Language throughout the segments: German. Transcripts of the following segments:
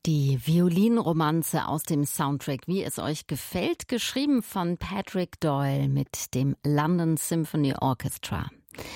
Die Violinromanze aus dem Soundtrack, wie es euch gefällt, geschrieben von Patrick Doyle mit dem London Symphony Orchestra.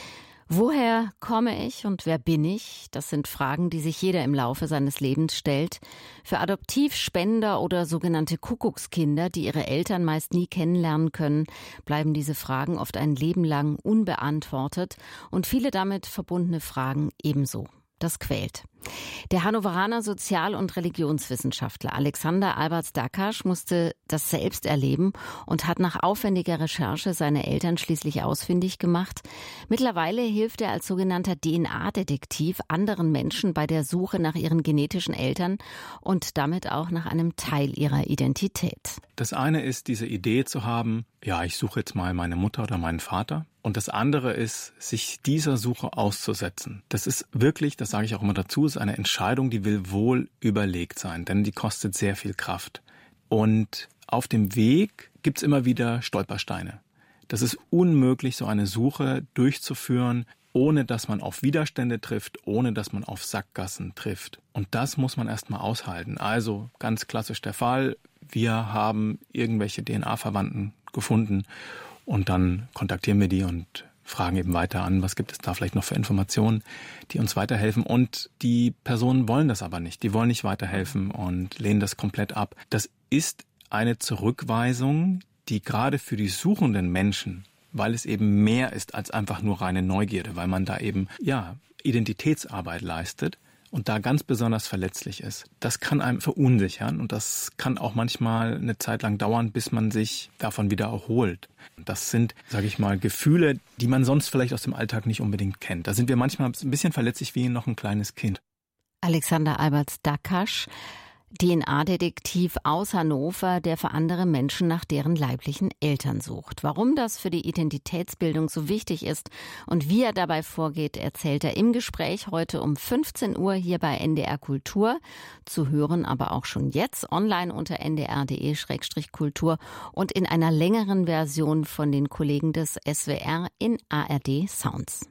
Woher komme ich und wer bin ich? Das sind Fragen, die sich jeder im Laufe seines Lebens stellt. Für Adoptivspender oder sogenannte Kuckuckskinder, die ihre Eltern meist nie kennenlernen können, bleiben diese Fragen oft ein Leben lang unbeantwortet und viele damit verbundene Fragen ebenso. Das quält. Der Hannoveraner Sozial- und Religionswissenschaftler Alexander Albert Dakasch musste das selbst erleben und hat nach aufwendiger Recherche seine Eltern schließlich ausfindig gemacht. Mittlerweile hilft er als sogenannter DNA-Detektiv anderen Menschen bei der Suche nach ihren genetischen Eltern und damit auch nach einem Teil ihrer Identität. Das eine ist, diese Idee zu haben, ja, ich suche jetzt mal meine Mutter oder meinen Vater. Und das andere ist, sich dieser Suche auszusetzen. Das ist wirklich, das sage ich auch immer dazu, ist eine Entscheidung, die will wohl überlegt sein, denn die kostet sehr viel Kraft. Und auf dem Weg gibt's immer wieder Stolpersteine. Das ist unmöglich, so eine Suche durchzuführen, ohne dass man auf Widerstände trifft, ohne dass man auf Sackgassen trifft. Und das muss man erstmal aushalten. Also ganz klassisch der Fall, wir haben irgendwelche DNA-Verwandten gefunden und dann kontaktieren wir die und fragen eben weiter an, was gibt es da vielleicht noch für Informationen, die uns weiterhelfen. Und die Personen wollen das aber nicht. Die wollen nicht weiterhelfen und lehnen das komplett ab. Das ist eine Zurückweisung, die gerade für die suchenden Menschen, weil es eben mehr ist als einfach nur reine Neugierde, weil man da eben Identitätsarbeit leistet und da ganz besonders verletzlich ist. Das kann einem verunsichern und das kann auch manchmal eine Zeit lang dauern, bis man sich davon wieder erholt. Das sind, sage ich mal, Gefühle, die man sonst vielleicht aus dem Alltag nicht unbedingt kennt. Da sind wir manchmal ein bisschen verletzlich wie noch ein kleines Kind. Alexander Albert Dakasch, DNA-Detektiv aus Hannover, der für andere Menschen nach deren leiblichen Eltern sucht. Warum das für die Identitätsbildung so wichtig ist und wie er dabei vorgeht, erzählt er im Gespräch heute um 15 Uhr hier bei NDR Kultur. Zu hören aber auch schon jetzt online unter ndr.de/kultur und in einer längeren Version von den Kollegen des SWR in ARD Sounds.